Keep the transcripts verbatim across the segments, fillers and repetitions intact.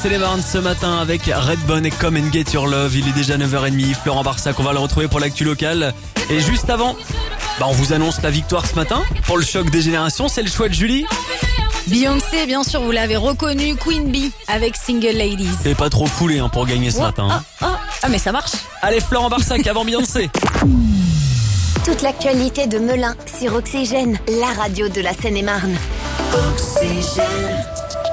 C'est les Marnes ce matin avec Redbone et Come and Get Your Love. Il est déjà neuf heures trente. Florent Barsac, on va le retrouver pour l'actu locale. Et juste avant, bah on vous annonce la victoire ce matin. Pour le choc des générations, c'est le choix de Julie. Beyoncé, bien sûr, vous l'avez reconnu, Queen Bee avec Single Ladies. C'est pas trop foulé hein, pour gagner ce Oh, matin. hein. ah, ah, ah, mais ça marche. Allez, Florent Barsac avant Beyoncé. Toute l'actualité de Melun sur Oxygène, la radio de la Seine-et-Marne. Oxygène.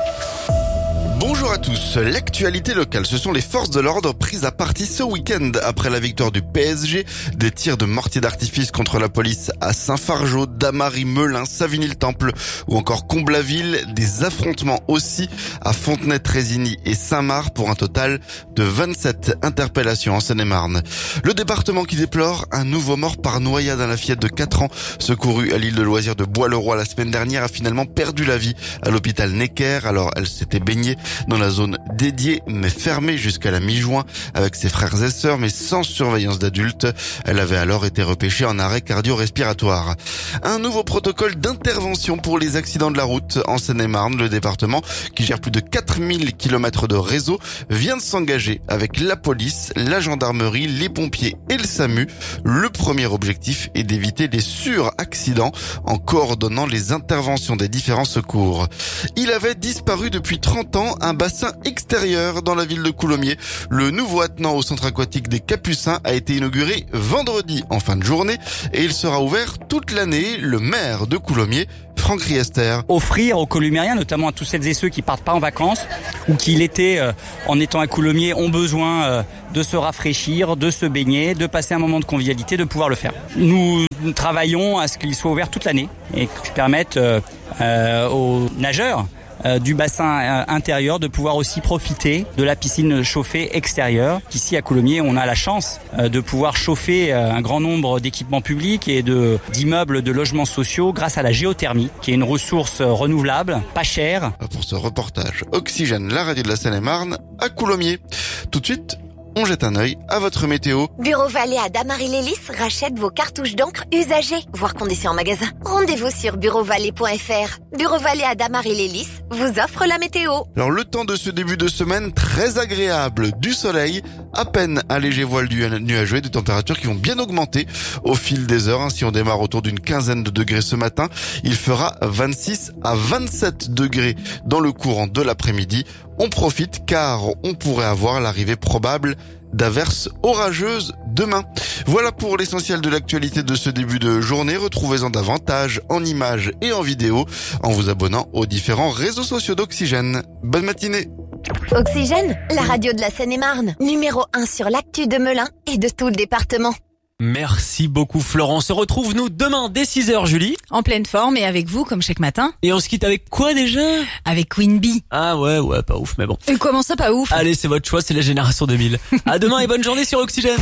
Bonjour à tous. L'actualité locale, ce sont les forces de l'ordre prises à partie ce week-end après la victoire du P S G. Des tirs de mortier d'artifice contre la police à Saint-Fargeau, Damary, Melun, Savigny-le-Temple ou encore Comblaville. Des affrontements aussi à Fontenay-Trésigny et Saint-Marc pour un total de vingt-sept interpellations en Seine-et-Marne. Le département qui déplore un nouveau mort par noyade. La fillette de quatre ans secourue à l'île de loisirs de Bois-le-Roi la semaine dernière a finalement perdu la vie à l'hôpital Necker. Alors elle s'était baignée dans la zone dédiée mais fermée jusqu'à la mi-juin avec ses frères et sœurs mais sans surveillance d'adultes. Elle avait alors été repêchée en arrêt cardio-respiratoire. Un nouveau protocole d'intervention pour les accidents de la route en Seine-et-Marne. Le département, qui gère plus de quatre mille kilomètres de réseau, vient de s'engager avec la police, la gendarmerie, les pompiers et le SAMU. Le premier objectif est d'éviter les sur-accidents en coordonnant les interventions des différents secours. Il avait disparu depuis trente ans un bassin extérieur dans la ville de Coulommiers. Le nouveau attenant au centre aquatique des Capucins a été inauguré vendredi en fin de journée et il sera ouvert toute l'année. Le maire de Coulommiers, Franck Riester. Offrir aux Colomiériens, notamment à tous celles et ceux qui partent pas en vacances ou qui l'été, euh, en étant à Coulommiers, ont besoin euh, de se rafraîchir, de se baigner, de passer un moment de convivialité, de pouvoir le faire. Nous travaillons à ce qu'il soit ouvert toute l'année et qui permette euh, euh, aux nageurs Euh, du bassin euh, intérieur de pouvoir aussi profiter de la piscine chauffée extérieure. Ici à Coulommiers, on a la chance euh, de pouvoir chauffer euh, un grand nombre d'équipements publics et de d'immeubles de logements sociaux grâce à la géothermie, qui est une ressource euh, renouvelable, pas chère. Pour ce reportage Oxygène, la radio de la Seine-et-Marne, à Coulommiers. Tout de suite, on jette un œil à votre météo. Bureau Vallée à Damary-les-Lys rachète vos cartouches d'encre usagées. Voir conditions en magasin. Rendez-vous sur bureau vallée point f r. Bureau Vallée à Damary-les-Lys vous offre la météo. Alors le temps de ce début de semaine très agréable, du soleil, à peine un léger voile du nuageux et des températures qui vont bien augmenter au fil des heures. Si on démarre autour d'une quinzaine de degrés ce matin, il fera vingt-six à vingt-sept degrés dans le courant de l'après-midi. On profite car on pourrait avoir l'arrivée probable d'averses orageuses demain. Voilà pour l'essentiel de l'actualité de ce début de journée. Retrouvez-en davantage en images et en vidéo en vous abonnant aux différents réseaux sociaux d'Oxygène. Bonne matinée. Oxygène, la radio de la Seine-et-Marne. Numéro un sur l'actu de Melun et de tout le département. Merci beaucoup Florent. On se retrouve nous demain dès six heures Julie. En pleine forme et avec vous, comme chaque matin. Et on se quitte avec quoi déjà? Avec Queen Bee. Ah ouais, ouais, pas ouf mais bon. Et comment ça, pas ouf? Allez, c'est votre choix, c'est la génération deux mille. À demain et bonne journée sur Oxygène.